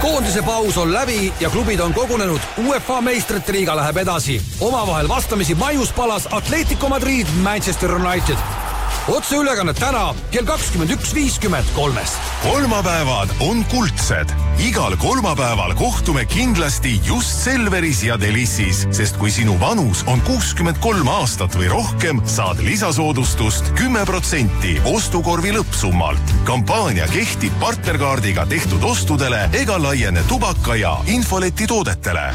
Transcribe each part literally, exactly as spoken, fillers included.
Koondise paus on läbi ja klubid on kogunenud. U E F A meistrite liiga läheb edasi. Omavahel vastamisi maius palas Atletico Madrid, Manchester United. Otse ülekannet täna kell kakskümmend üks viiskümmend kolmest. Kolmapäevad on kuldsed. Igal kolmapäeval kohtume kindlasti just Selveris ja Delissis, sest kui sinu vanus on kuuskümmend kolm aastat või rohkem, saad lisasoodustust kümme protsenti ostukorvi lõppsummalt. Kampaania kehtib partnerkaardiga tehtud ostudele ega laiene tubaka ja infoleti toodetele.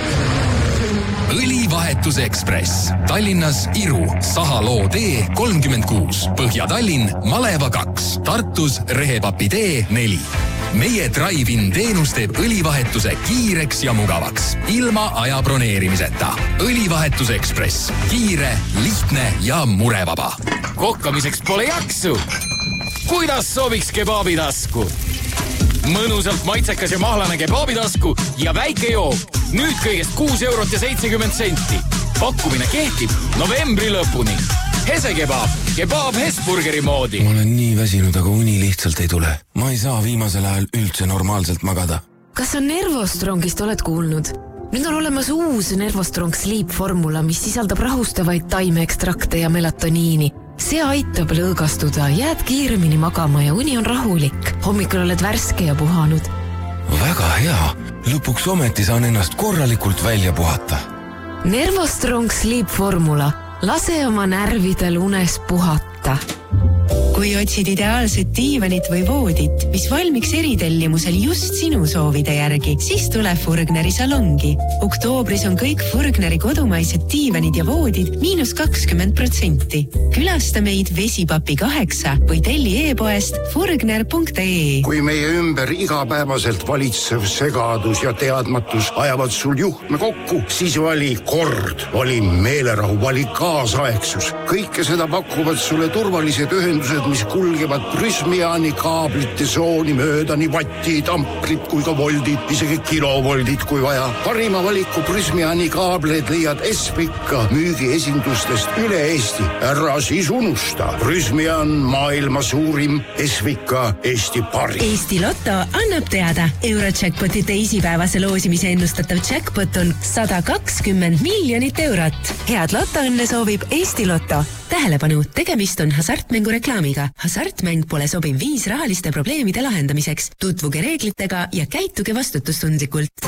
Õlivahetus Ekspress. Tallinnas Iru, Sahaloo tee kolmkümmend kuus, Põhja-Tallinn Maleva kaks, Tartus Rehepapi tee neli. Meie drive-in teenus teeb õlivahetuse kiireks ja mugavaks, ilma aja broneerimiseta. Õlivahetus Ekspress. Kiire, lihtne ja murevaba. Kokkamiseks pole jaksu. Kuidas sobiks kebaabitasku? Mõnusalt maitsekas ja mahlane kebaabitasku ja väike joop. Nüüd kõigest kuus eurot ja seitsekümmend senti. Pakkumine kehtib novembri lõpuni. Hese kebaab, kebaab Hesburgeri moodi. Ma olen nii väsinud, aga uni lihtsalt ei tule. Ma ei saa viimasel ajal üldse normaalselt magada. Kas sa Nervostrongist oled kuulnud? Nüüd on olemas uus Nervostrong Sleep formula, mis sisaldab rahustavaid taimeekstrakte ja melatoniini. See aitab lõõgastuda, jääd kiiremini magama ja uni on rahulik. Hommikul oled värske ja puhanud. Väga hea. Lõpuks ometi saan ennast korralikult välja puhata. Nervostrong Sleep formula. Lase oma närvidel unes puhata. Kui otsid ideaalset diivanit või voodit, mis valmiks eritellimusel just sinu soovide järgi, siis tule Furgneri salongi. Oktoobris on kõik Furgneri kodumaised diivanid ja voodid miinus kakskümmend protsenti. Külasta meid Vesipapi kaheksa või telli e-poest furgner punkt ee. Kui meie ümber igapäevaselt valitsev segadus ja teadmatus ajavad sul juhtme kokku, siis vali kord, vali meelerahu, vali kaasaegsus. Kõike seda pakuvad sulle turvalised ühendused, mis kulgevad Prysmiani kaablite sooni mööda, nii vatti, tamprid kui ka voldid, isegi kilovoldid kui vaja. Parima valiku Prysmiani kaableid leiad Esvika müügiesindustest üle Eesti. Ära siis unusta. Prysmian maailma suurim, Esvika Eesti parim. Eesti Lotto annab teada. Eurojackpoti teisipäevase loosimise ennustatav jackpot on sada kakskümmend miljonit eurot. Head Lotto-õnne soovib Eesti Lotto. Tähelepanu, tegemist on hasartmängu reklaamiga. Hasartmäng pole sobiv viis rahaliste probleemide lahendamiseks. Tutvuge reeglitega ja käituge vastutustundlikult.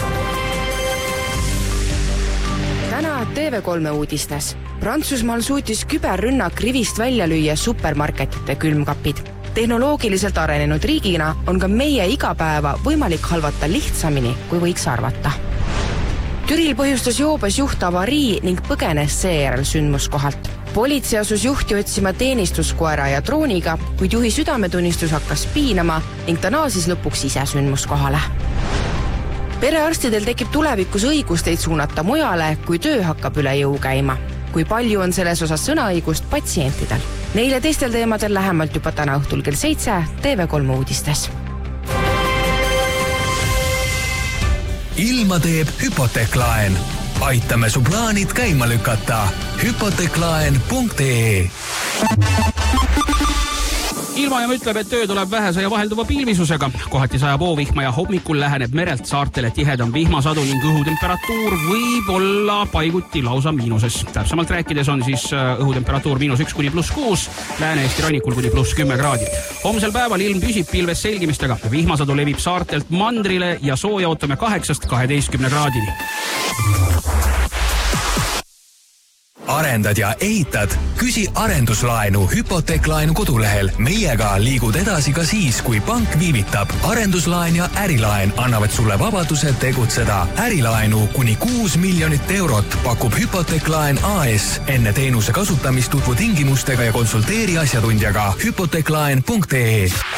Täna T V kolme uudistes. Prantsusmaal suutis küberrünnak rivist välja lüüa supermarketite külmkapid. Tehnoloogiliselt arenenud riigina on ka meie igapäeva võimalik halvata lihtsamini, kui võiks arvata. Türil põhjustas joobes juht avarii ning põgenes seejärel sündmuskohalt. Politsei asus juhti otsima teenistuskoera ja drooniga, kuid juhi südametunnistus hakkas piinama ning ta naasis lõpuks ise sündmuskohale. Perearstidel tekib tulevikus õigus teid suunata mujale, kui töö hakkab üle jõu käima. Kui palju on selles osas sõnaõigust patsientidel? Neile teistel teemadel lähemalt juba täna õhtul kell seitse T V kolm uudistes. Ilma teeb hüpoteeklaen. Aitame su plaanid käima lükata. hüpoteeklaen punkt ee. Ilmajaam ütleb, et töö tuleb vähese ja vahelduva pilvisusega. Kohati sajab oovihma ja hommikul läheneb merelt saartele tihedam vihmasadu ning õhutemperatuur võib olla paiguti lausa miinuses. Täpsemalt rääkides on siis õhutemperatuur miinus üks kuni pluss kuus, Lääne-Eesti rannikul kuni pluss kümme kraadi. Homsel päeval ilm püsib pilves selgimistega. Vihmasadu levib saartelt mandrile ja sooja ootame kaheksast kaheteistkümne kraadini. Arendad ja ehitad? Küsi arenduslaenu hüpoteeklaenu kodulehel. Meiega liigud edasi ka siis, kui pank viivitab. Arenduslaen ja ärilaen annavad sulle vabaduse tegutseda. Ärilaenu kuni kuus miljonit eurot pakub hüpoteeklaen A S. Enne teenuse kasutamist tutvu tingimustega ja konsulteeri asjatundjaga hüpoteeklaen punkt ee.